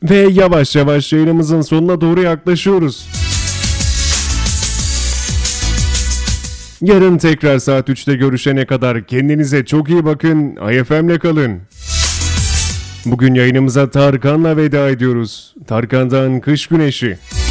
Ve yavaş yavaş yayınımızın sonuna doğru yaklaşıyoruz. Yarın tekrar saat 3'te görüşene kadar kendinize çok iyi bakın. IFM'le kalın. Bugün yayınımıza Tarkan'la veda ediyoruz. Tarkan'dan Kış Güneşi.